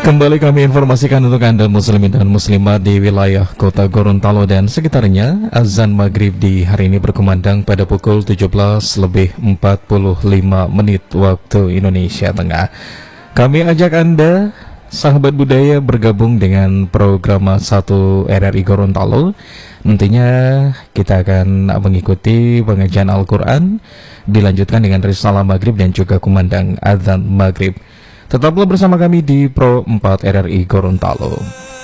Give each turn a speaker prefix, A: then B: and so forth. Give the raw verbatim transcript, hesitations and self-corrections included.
A: Kembali kami informasikan untuk Anda muslimin dan muslimat di wilayah kota Gorontalo dan sekitarnya. Azan maghrib di hari ini berkumandang pada pukul tujuh belas lebih empat puluh lima menit waktu Indonesia Tengah. Kami ajak Anda, sahabat budaya, bergabung dengan program satu R R I Gorontalo. Nantinya kita akan mengikuti pengajian Al-Quran, dilanjutkan dengan risalah maghrib dan juga kumandang azan maghrib. Tetaplah bersama kami di Pro empat R R I Gorontalo.